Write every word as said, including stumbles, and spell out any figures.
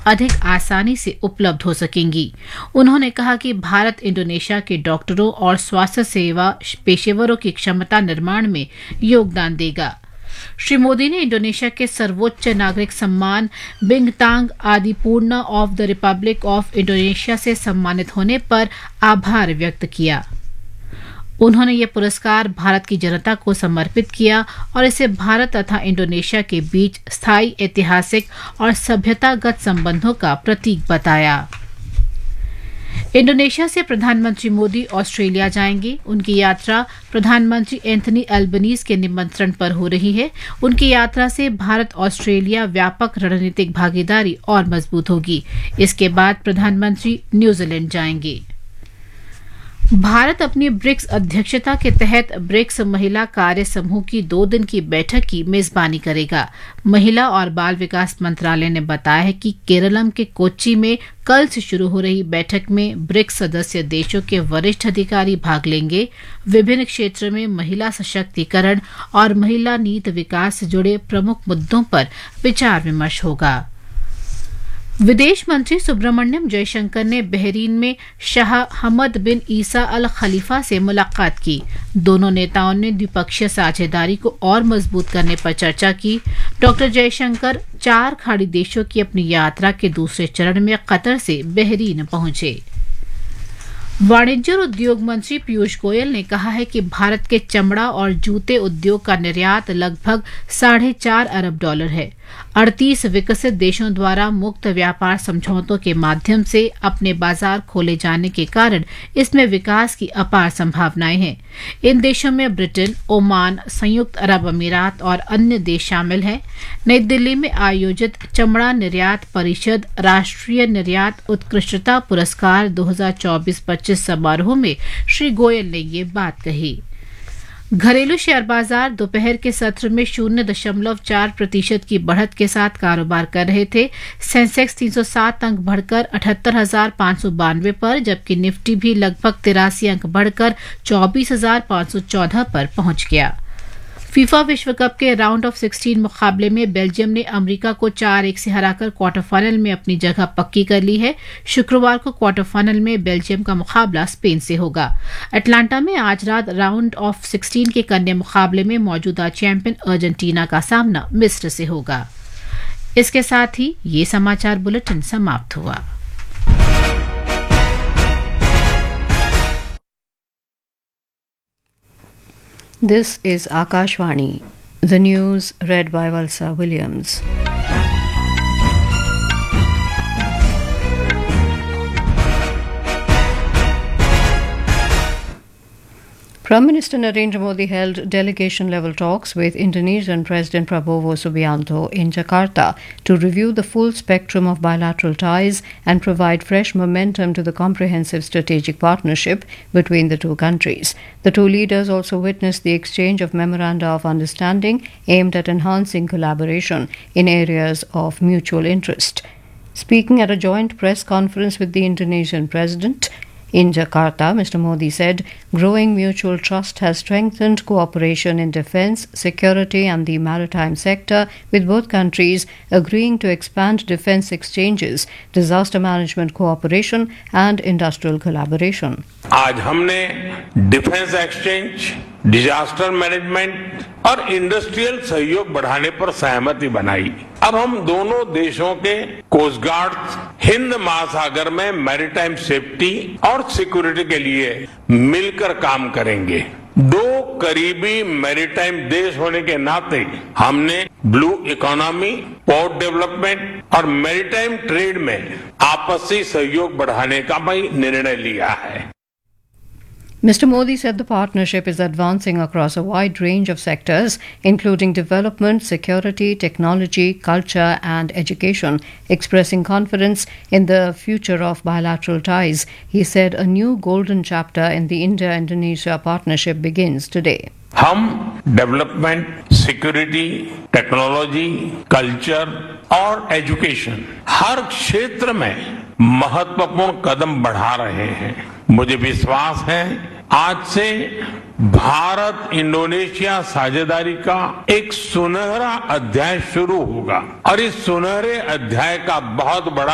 अधिक आसानी से उपलब्ध हो सकेंगी। उन्होंने कहा कि भारत इंडोनेशिया के डॉक्टरों और स्वास्थ्य सेवा पेशेवरों की क्षमता निर्माण में योगदान देगा। श्री मोदी ने इंडोनेशिया के सर्वोच्च नागरिक सम्मान बिंगतांग आदिपूर्णा of the Republic of Indonesia से सम्मानित होने पर आभार व्यक्त किया। उन्होंने ये पुरस्कार भारत की जनता को समर्पित किया और इसे भारत तथा इंडोनेशिया के बीच स्थायी ऐतिहासिक और सभ्यतागत संबंधों का प्रतीक बताया। इंडोनेशिया से प्रधानमंत्री मोदी ऑस्ट्रेलिया जाएंगे। उनकी यात्रा प्रधानमंत्री एंथनी अल्बनीज के निमंत्रण पर हो रही है। उनकी यात्रा से भारत ऑस्ट्रेलिया व्यापक रणनीतिक भागीदारी और मजबूत होगी। इसके बाद प्रधानमंत्री न्यूजीलैंड जाएंगे। भारत अपनी ब्रिक्स अध्यक्षता के तहत ब्रिक्स महिला कार्य समूह की दो दिन की बैठक की मेजबानी करेगा। महिला और बाल विकास मंत्रालय ने बताया है कि केरलम के कोच्चि में कल से शुरू हो रही बैठक में ब्रिक्स सदस्य देशों के वरिष्ठ अधिकारी भाग लेंगे। विभिन्न क्षेत्रों में महिला सशक्तिकरण और महिला नीति विकास से जुड़े प्रमुख मुद्दों पर विचार विमर्श होगा। विदेश मंत्री सुब्रमण्यम जयशंकर ने बहरीन में शाह हमद बिन ईसा अल खलीफा से मुलाकात की। दोनों नेताओं ने द्विपक्षीय साझेदारी को और मजबूत करने पर चर्चा की। डॉक्टर जयशंकर चार खाड़ी देशों की अपनी यात्रा के दूसरे चरण में कतर से बहरीन पहुंचे। वाणिज्य और उद्योग मंत्री पीयूष गोयल ने कहा है कि भारत के चमड़ा और जूते उद्योग का निर्यात लगभग साढ़े चार अरब डॉलर है। अड़तीस विकसित देशों द्वारा मुक्त व्यापार समझौतों के माध्यम से अपने बाजार खोले जाने के कारण इसमें विकास की अपार संभावनाएं हैं। इन देशों में ब्रिटेन, ओमान, संयुक्त अरब अमीरात और अन्य देश शामिल हैं। नई दिल्ली में आयोजित चमड़ा निर्यात परिषद राष्ट्रीय निर्यात उत्कृष्टता पुरस्कार दो हज़ार चौबीस पच्चीस समारोह में श्री गोयल ने ये बात कही। घरेलू शेयर बाजार दोपहर के सत्र में शून्य दशमलव चार प्रतिशत की बढ़त के साथ कारोबार कर रहे थे। सेंसेक्स तीन सौ सात अंक बढ़कर अठहत्तर हजार पाँच सौ बानवे पर, जबकि निफ्टी भी लगभग तिरासी अंक बढ़कर चौबीस हजार पाँच सौ चौदह पर पहुंच गया। फीफा विश्व कप के राउंड ऑफ सिक्सटीन मुकाबले में बेल्जियम ने अमेरिका को चार एक से हराकर क्वार्टर फाइनल में अपनी जगह पक्की कर ली है। शुक्रवार को क्वार्टर फाइनल में बेल्जियम का मुकाबला स्पेन से होगा। अटलांटा में आज रात राउंड ऑफ सिक्सटीन के कन्या मुकाबले में मौजूदा चैंपियन अर्जेंटीना का सामना मिस्र से होगा। इसके साथ ही ये समाचार बुलेटिन समाप्त हुआ। This is Akashvani, the news read by Valsa Williams. Prime Minister Narendra Modi held delegation-level talks with Indonesian President Prabowo Subianto in Jakarta to review the full spectrum of bilateral ties and provide fresh momentum to the comprehensive strategic partnership between the two countries. The two leaders also witnessed the exchange of memoranda of understanding aimed at enhancing collaboration in areas of mutual interest. Speaking at a joint press conference with the Indonesian President in Jakarta, Mister Modi said growing mutual trust has strengthened cooperation in defence, security and the maritime sector, with both countries agreeing to expand defence exchanges, disaster management cooperation and industrial collaboration. आज हमने defence exchange, disaster management और industrial सहयोग बढ़ाने पर सहमति बनाई। अब हम दोनों देशों के कोस्ट गार्ड हिंद महासागर में मैरीटाइम सेफ्टी और सिक्योरिटी के लिए मिलकर काम करेंगे। दो करीबी मैरीटाइम देश होने के नाते हमने ब्लू इकोनॉमी, पोर्ट डेवलपमेंट और मैरीटाइम ट्रेड में आपसी सहयोग बढ़ाने का भी निर्णय लिया है। Mister Modi said the partnership is advancing across a wide range of sectors, including development, security, technology, culture, and education. Expressing confidence in the future of bilateral ties, he said a new golden chapter in the India-Indonesia partnership begins today. हम development, security, technology, culture और education हर क्षेत्र में महत्वपूर्ण कदम बढ़ा रहे हैं। मुझे विश्वास है आज से भारत इंडोनेशिया साझेदारी का एक सुनहरा अध्याय शुरू होगा और इस सुनहरे अध्याय का बहुत बड़ा